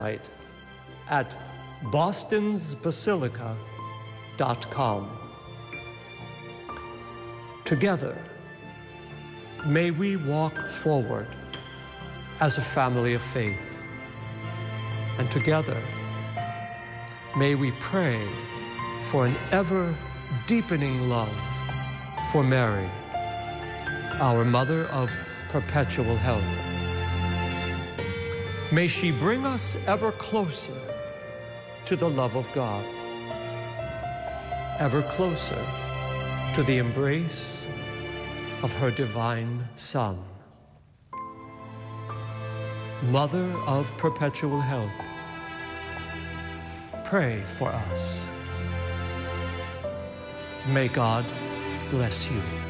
at bostonsbasilica.com. Together, may we walk forward as a family of faith. And together, may we pray for an ever-deepening love for Mary, our Mother of Perpetual Help. May she bring us ever closer to the love of God, ever closer to the embrace of her divine Son. Mother of Perpetual Help, pray for us. May God bless you.